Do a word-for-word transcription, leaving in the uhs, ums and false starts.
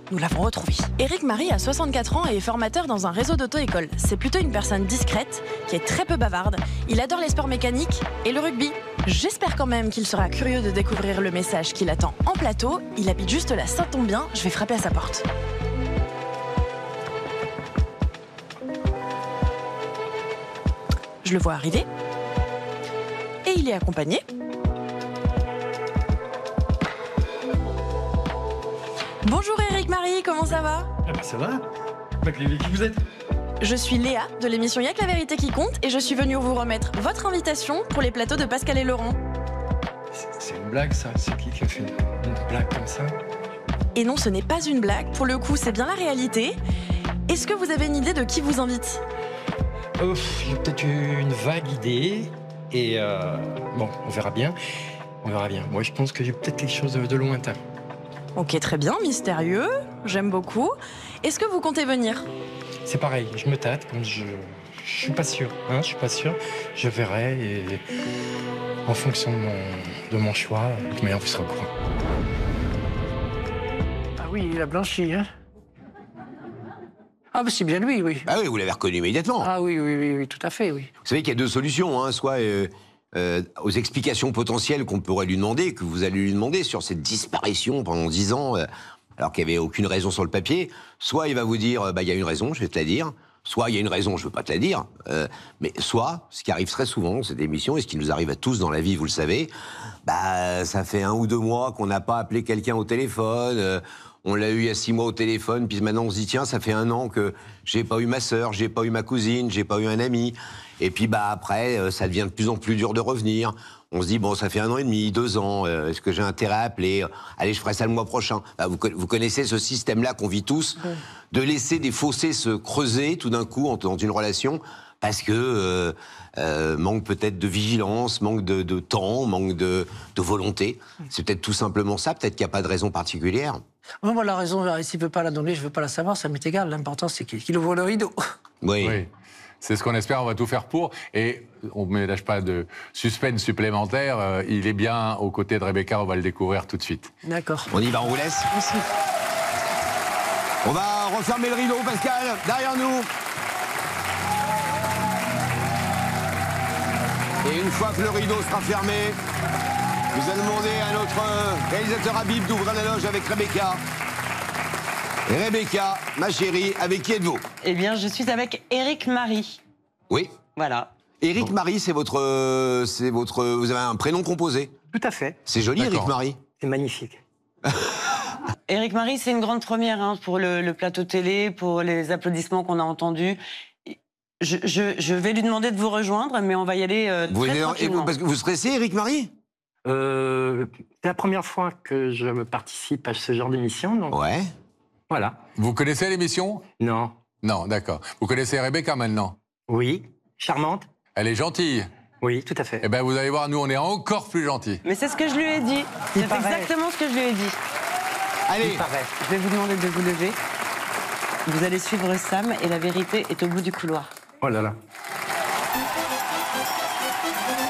nous l'avons retrouvé. Éric Marie a soixante-quatre ans et est formateur dans un réseau d'auto-école. C'est plutôt une personne discrète, qui est très peu bavarde. Il adore les sports mécaniques et le rugby. J'espère quand même qu'il sera curieux de découvrir le message qui l'attend en plateau. Il habite juste là, ça tombe bien, je vais frapper à sa porte. Je le vois arriver. Et il est accompagné. Bonjour Éric Marie, comment ça va? Ah bah ça va. Bah, qui vous êtes? Je suis Léa de l'émission Y'a que la vérité qui compte et je suis venue vous remettre votre invitation pour les plateaux de Pascal et Laurent. C'est une blague ça? C'est qui qui a fait une, une blague comme ça? Et non, ce n'est pas une blague, pour le coup c'est bien la réalité. Est-ce que vous avez une idée de qui vous invite? Oh, il y a peut-être une vague idée et euh, bon, on verra bien. On verra bien. Moi je pense qu'il y a peut-être quelque chose de, de lointain. Ok, très bien, mystérieux, j'aime beaucoup. Est-ce que vous comptez venir? C'est pareil, je me tâte, quand je, je suis pas sûr, hein, je suis pas sûr. Je verrai et en fonction de mon, de mon choix, mais on vous sera au courant. Ah oui, il a blanchi, hein? Ah, bah c'est bien lui, oui. Ah oui, vous l'avez reconnu immédiatement. Ah oui, oui, oui, oui, tout à fait, oui. Vous savez qu'il y a deux solutions, hein, soit euh, euh, aux explications potentielles qu'on pourrait lui demander, que vous allez lui demander sur cette disparition pendant dix ans, euh, alors qu'il n'y avait aucune raison sur le papier, soit il va vous dire, bah il y a une raison, je vais te la dire, soit il y a une raison, je ne veux pas te la dire, euh, mais soit, ce qui arrive très souvent dans cette émission, et ce qui nous arrive à tous dans la vie, vous le savez, bah ça fait un ou deux mois qu'on n'a pas appelé quelqu'un au téléphone, euh, on l'a eu il y a six mois au téléphone, puis maintenant on se dit, tiens, ça fait un an que j'ai pas eu ma sœur, j'ai pas eu ma cousine, j'ai pas eu un ami. Et puis bah après, ça devient de plus en plus dur de revenir. On se dit, bon, ça fait un an et demi, deux ans, euh, est-ce que j'ai intérêt à appeler? Allez, je ferai ça le mois prochain. Bah, vous, vous connaissez ce système-là qu'on vit tous, oui. De laisser des fossés se creuser tout d'un coup dans une relation, parce que euh, euh, manque peut-être de vigilance, manque de, de temps, manque de, de volonté. C'est peut-être tout simplement ça, peut-être qu'il n'y a pas de raison particulière. Oh, moi, la raison, s'il ne veut pas la donner, je ne veux pas la savoir, ça m'est égal. L'important, c'est qu'il ouvre le rideau. Oui. Oui. C'est ce qu'on espère, on va tout faire pour. Et on ne ménage pas de suspense supplémentaire. Euh, il est bien aux côtés de Rebecca, on va le découvrir tout de suite. D'accord. On y va, on vous laisse. Merci. On va refermer le rideau, Pascal, derrière nous. Et une fois que le rideau sera fermé, nous allons demander à notre réalisateur Habib d'ouvrir la loge avec Rebecca. Et Rebecca, ma chérie, avec qui êtes-vous? Eh bien, je suis avec Éric Marie. Oui. Voilà. Éric bon. Marie, c'est votre, c'est votre... Vous avez un prénom composé? Tout à fait. C'est joli, Éric Marie. C'est magnifique. Éric Marie, c'est une grande première hein, pour le, le plateau télé, pour les applaudissements qu'on a entendus. Je, je, je vais lui demander de vous rejoindre, mais on va y aller euh, vous très êtes, tranquillement. Parce que vous stressez, Éric Marie? euh, C'est la première fois que je participe à ce genre d'émission, donc... Ouais. Voilà. Vous connaissez l'émission? Non. Non, d'accord. Vous connaissez Rebecca maintenant? Oui. Charmante? Elle est gentille? Oui, tout à fait. Eh bien, vous allez voir, nous, on est encore plus gentils. Mais c'est ce que je lui ai dit. C'est exactement ce que je lui ai dit. Allez. Je vais vous demander de vous lever. Vous allez suivre Sam et la vérité est au bout du couloir. Oh là là.